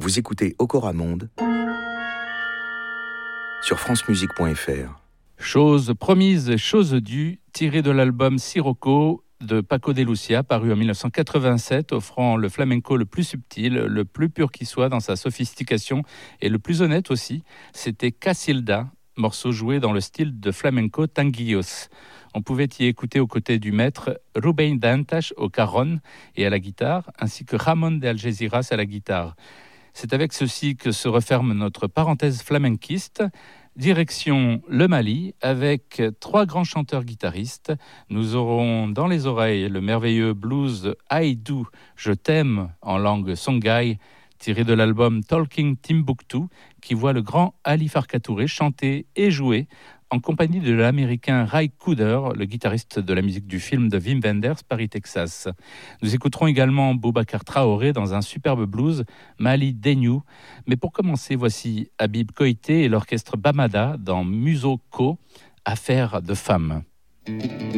Vous écoutez Okora Monde sur francemusique.fr. Chose promise, chose due, tiré de l'album Sirocco de Paco de Lucia, paru en 1987, offrant le flamenco le plus subtil, le plus pur qui soit dans sa sophistication et le plus honnête aussi. C'était Casilda, morceau joué dans le style de flamenco tanguillos. On pouvait y écouter aux côtés du maître Rubén Dantas au carron et à la guitare, ainsi que Ramon de Algeciras à la guitare. C'est avec ceci que se referme notre parenthèse flamenquiste. Direction le Mali, avec 3 grands chanteurs-guitaristes. Nous aurons dans les oreilles le merveilleux blues Aïdou, Je t'aime en langue songhai, tiré de l'album Talking Timbuktu, qui voit le grand Ali Farka Touré chanter et jouer en compagnie de l'américain Ray Cooder, le guitariste de la musique du film de Wim Wenders, Paris, Texas. Nous écouterons également Boubacar Traoré dans un superbe blues, Mali Denyou. Mais pour commencer, voici Habib Koité et l'orchestre Bamada dans Musoko, Affaire de femmes.